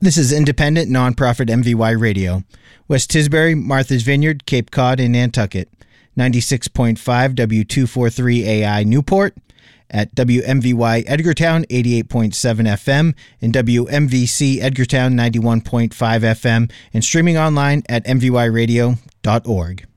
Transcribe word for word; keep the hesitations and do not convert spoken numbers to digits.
This is independent, nonprofit M V Y Radio. West Tisbury, Martha's Vineyard, Cape Cod, and Nantucket. ninety-six point five W two forty-three A I Newport. At W M V Y Edgartown, eighty-eight point seven F M, and W M V C Edgartown, ninety-one point five F M, and streaming online at m v y radio dot org.